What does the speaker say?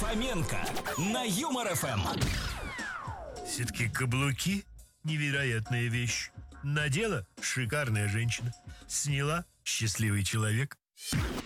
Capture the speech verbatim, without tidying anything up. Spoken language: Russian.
Фоменко на Юмор ФМ. Все-таки каблуки — невероятная вещь. Надела — шикарная женщина. Сняла — счастливый человек.